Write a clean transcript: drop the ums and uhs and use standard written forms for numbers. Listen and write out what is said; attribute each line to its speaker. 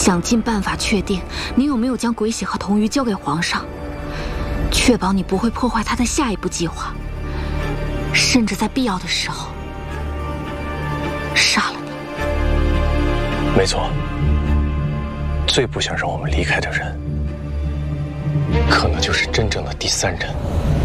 Speaker 1: 想尽办法确定你有没有将鬼玺和铜鱼交给皇上，确保你不会破坏他的下一步计划，甚至在必要的时候杀了你。
Speaker 2: 没错，最不想让我们离开的人，可能就是真正的第三人。